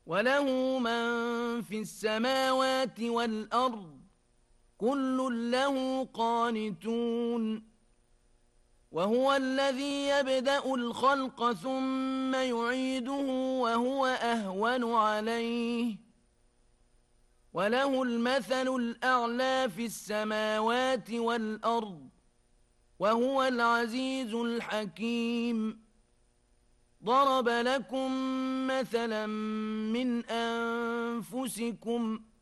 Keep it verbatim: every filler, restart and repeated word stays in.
وله من في السماوات والأرض كل له قانتون وهو الذي يبدأ الخلق ثم يعيده وهو أهون عليه وله المثل الأعلى في السماوات والأرض وهو العزيز الحكيم ضرب لكم مثلا من أنفسكم